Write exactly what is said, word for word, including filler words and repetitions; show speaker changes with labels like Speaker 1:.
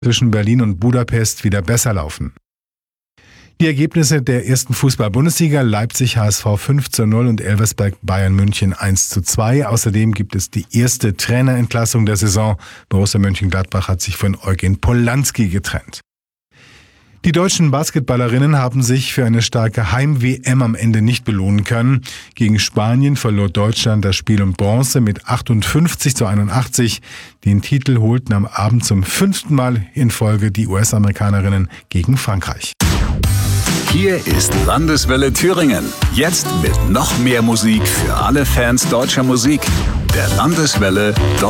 Speaker 1: zwischen Berlin und Budapest wieder besser laufen. Die Ergebnisse der ersten Fußball-Bundesliga: Leipzig H S V fünf zu null und Elversberg Bayern München eins zu zwei. Außerdem gibt es die erste Trainerentlassung der Saison. Borussia Mönchengladbach hat sich von Eugen Polanski getrennt. Die deutschen Basketballerinnen haben sich für eine starke Heim-W M am Ende nicht belohnen können. Gegen Spanien verlor Deutschland das Spiel um Bronze mit achtundfünfzig zu einundachtzig. Den Titel holten am Abend zum fünften Mal in Folge die U S-Amerikanerinnen gegen Frankreich.
Speaker 2: Hier ist Landeswelle Thüringen. Jetzt mit noch mehr Musik für alle Fans deutscher Musik. Der Landeswelle